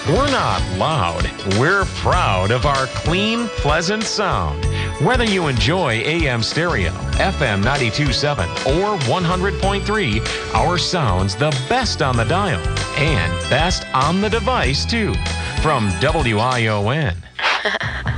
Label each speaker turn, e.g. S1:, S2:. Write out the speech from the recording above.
S1: We're not loud. We're proud of our clean, pleasant sound. Whether you enjoy AM stereo, FM 92.7, or 100.3, our sound's the best on the dial and best on the device, too. From WION,